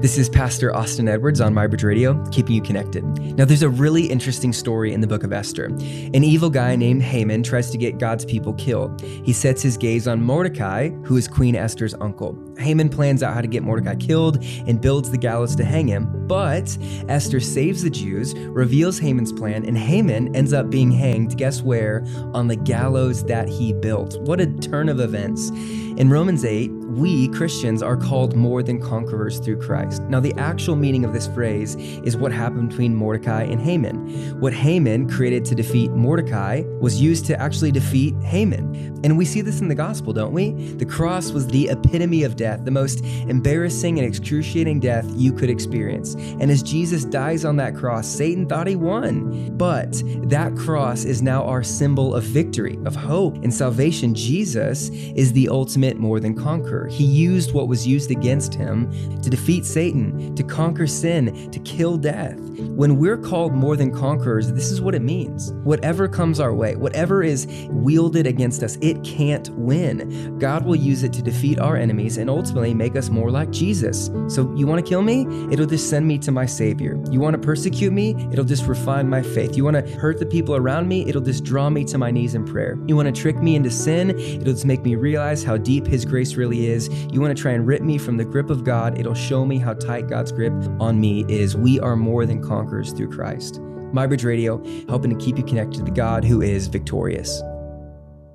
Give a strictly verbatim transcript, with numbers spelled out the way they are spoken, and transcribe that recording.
This is Pastor Austin Edwards on MyBridge Radio, keeping you connected. Now, there's a really interesting story in the book of Esther. An evil guy named Haman tries to get God's people killed. He sets his gaze on Mordecai, who is Queen Esther's uncle. Haman plans out how to get Mordecai killed and builds the gallows to hang him, but Esther saves the Jews, reveals Haman's plan, and Haman ends up being hanged, guess where? On the gallows that he built. What a turn of events. In Romans eight, we Christians are called more than conquerors through Christ. Now, the actual meaning of this phrase is what happened between Mordecai and Haman. What Haman created to defeat Mordecai was used to actually defeat Haman. And we see this in the gospel, don't we? The cross was the epitome of death, the most embarrassing and excruciating death you could experience. And as Jesus dies on that cross, Satan thought he won. But that cross is now our symbol of victory, of hope, and salvation. Jesus is the ultimate more than conqueror. He used what was used against him to defeat Satan, to conquer sin, to kill death. When we're called more than conquerors, this is what it means. Whatever comes our way, whatever is wielded against us, it can't win. God will use it to defeat our enemies and ultimately make us more like Jesus. So you want to kill me? It'll just send me to my Savior. You want to persecute me? It'll just refine my faith. You want to hurt the people around me? It'll just draw me to my knees in prayer. You want to trick me into sin? It'll just make me realize how deep His grace really is. You want to try and rip me from the grip of God? It'll show me how tight God's grip on me is. We are more than conquerors through Christ. MyBridge Radio, helping to keep you connected to the God who is victorious.